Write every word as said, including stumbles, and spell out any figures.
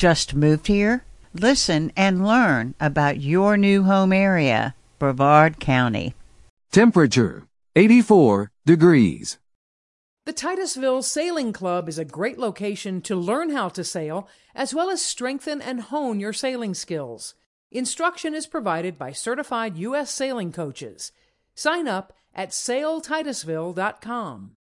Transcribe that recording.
Just moved here? Listen and learn about your new home area, Brevard County. Temperature, eighty-four degrees. The Titusville Sailing Club is a great location to learn how to sail, as well as strengthen and hone your sailing skills. Instruction is provided by certified U S sailing coaches. Sign up at sail titusville dot com.